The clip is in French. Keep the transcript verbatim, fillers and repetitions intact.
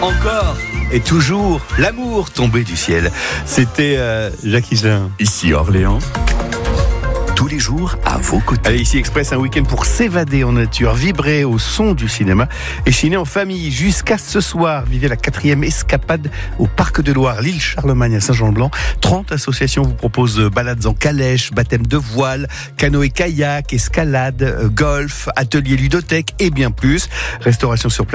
Encore et toujours l'amour tombé du ciel. C'était euh, Jacques Higelin. Ici Orléans, tous les jours à vos côtés. Allez, ici Express, un week-end pour s'évader en nature, vibrer au son du cinéma et chiner en famille. Jusqu'à ce soir, vivez la quatrième escapade au Parc de Loire, l'île Charlemagne à Saint-Jean-de-Blanc. trente associations vous proposent balades en calèche, baptême de voile, canoë-kayak, escalade, golf, atelier ludothèque et bien plus. Restauration sur place.